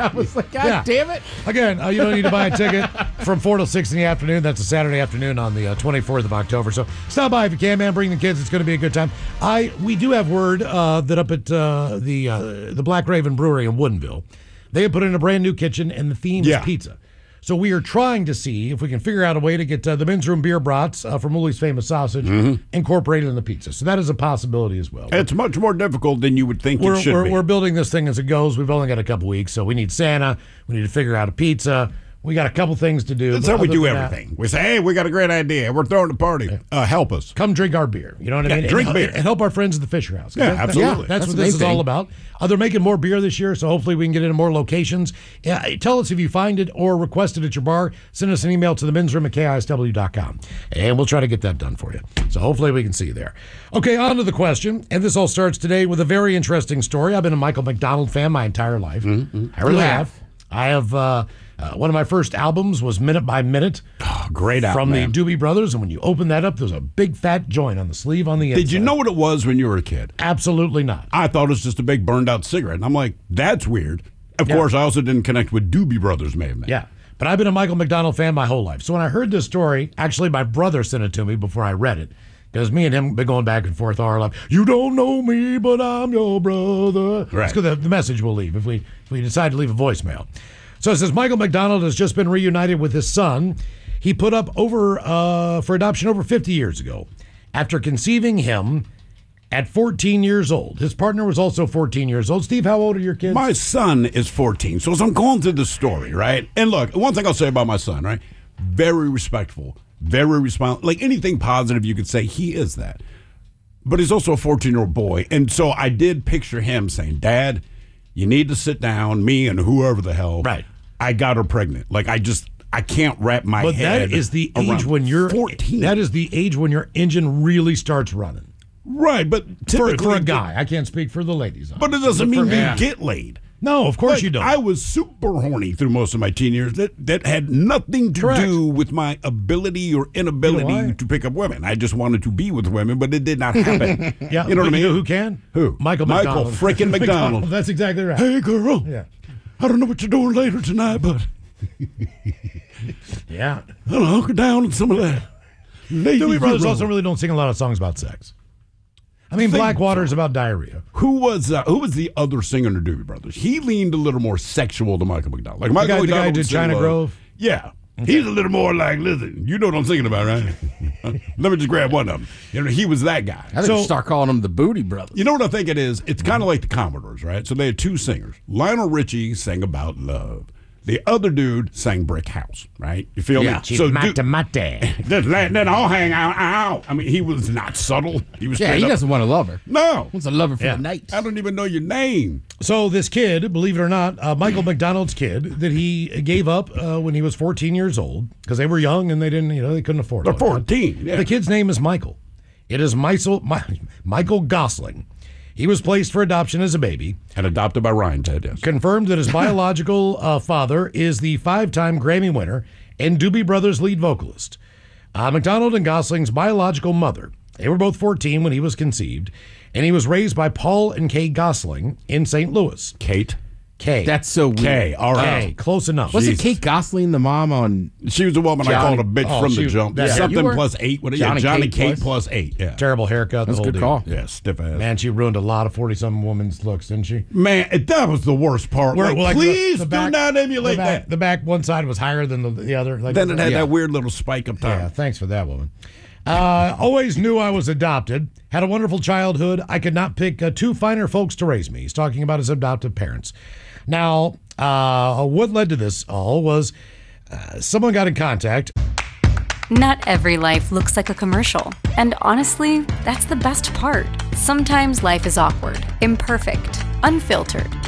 I was like, God damn it. Again, you don't need to buy a ticket from 4 till 6 in the afternoon. That's a Saturday afternoon on the 24th of October. So stop by if you can, man. Bring the kids. It's going to be a good time. We do have word that up at the Black Raven Brewery in Woodinville, they have put in a brand new kitchen, and the theme is pizza. So we are trying to see if we can figure out a way to get the men's room beer brats from Wooley's Famous Sausage incorporated in the pizza. So that is a possibility as well. It's much more difficult than you would think it should be. We're building this thing as it goes. We've only got a couple weeks, so we need Santa. We need to figure out a pizza. We got a couple things to do. That's how we do everything. We say, hey, we got a great idea. We're throwing a party. Help us. Come drink our beer. You know what I mean? Drink beer. And help our friends at the Fisher House. Yeah, absolutely. That's what this is all about. They're making more beer this year, so hopefully we can get into more locations. Tell us if you find it or request it at your bar. Send us an email to themensroom@KISW.com, and we'll try to get that done for you. So hopefully we can see you there. Okay, on to the question, and this all starts today with a very interesting story. I've been a Michael McDonald fan my entire life. I really have. I have... one of my first albums was Minute by Minute. Oh, great album. From the Doobie Brothers. And when you open that up, there's a big fat joint on the sleeve on the inside. Did you know what it was when you were a kid? Absolutely not. I thought it was just a big burned out cigarette. And I'm like, that's weird. Of course, I also didn't connect with Doobie Brothers, maybe. Yeah. But I've been a Michael McDonald fan my whole life. So when I heard this story, actually my brother sent it to me before I read it. Because me and him have been going back and forth all our life. You don't know me, but I'm your brother. Right. That's the message we'll leave if we decide to leave a voicemail. So it says, Michael McDonald has just been reunited with his son. He put up for adoption over 50 years ago after conceiving him at 14 years old. His partner was also 14 years old. Steve, how old are your kids? My son is 14. So as I'm going through the story, right? And look, one thing I'll say about my son, right? Very respectful, very responsible. Like anything positive you could say, he is that. But he's also a 14-year-old boy. And so I did picture him saying, Dad, you need to sit down, me and whoever the hell. Right. I got her pregnant. Like, I can't wrap my head around. But that is the age when you're 14. That is the age when your engine really starts running. Right, but typically for a guy. I can't speak for the ladies. But it doesn't mean you get laid. No, of course you don't. I was super horny through most of my teen years. That had nothing to do with my ability or inability to pick up women. I just wanted to be with women, but it did not happen. Yeah, you know what I mean? You know who can? Who? Michael McDonald. Freaking McDonald. That's exactly right. Hey, girl. Yeah. I don't know what you're doing later tonight, but yeah, I'll hunker down on some of that. Doobie Brothers also really don't sing a lot of songs about sex. I mean, Blackwater is about diarrhea. Who was the other singer in the Doobie Brothers? He leaned a little more sexual to Michael McDonald. Like Michael the guy who did China Grove? Yeah. Okay. He's a little more like, listen, you know what I'm thinking about, right? Let me just grab one of them. You know, he was that guy. I think start calling them the Booty Brothers. You know what I think it is? It's kind of like the Commodores, right? So they had two singers. Lionel Richie sang about love. The other dude sang Brick House, right? You feel me? So mate. Then I'll hang out. I mean, he was not subtle. He was he up. doesn't want to love her. No. He wants to love her for the night. I don't even know your name. So this kid, believe it or not, Michael McDonald's kid that he gave up when he was 14 years old because they were young and they didn't, they couldn't afford it. They're 14. Yeah. The kid's name is Michael. It is Michael Gosling. He was placed for adoption as a baby. And adopted by Ryan Ted, yes. Confirmed that his biological father is the 5-time Grammy winner and Doobie Brothers lead vocalist. McDonald and Gosling's biological mother. They were both 14 when he was conceived, and he was raised by Paul and Kay Gosling in St. Louis. Kate? K. That's so weird. K, all right. K, close enough. Was it Kate Gosling, the mom on... She was the woman I called a bitch from the jump. Something plus 8. What Johnny Kate plus 8. Yeah. Terrible haircut. That's a good call. Yeah, stiff ass. Man, she ruined a lot of 40-something women's looks, didn't she? Man, that was the worst part. Please do not emulate that. The back, one side was higher than the other. Then it had that weird little spike up top. Yeah, thanks for that, woman. Always knew I was adopted. Had a wonderful childhood. I could not pick two finer folks to raise me. He's talking about his adoptive parents. Now, what led to this all was someone got in contact. Not every life looks like a commercial. And honestly, that's the best part. Sometimes life is awkward, imperfect, unfiltered.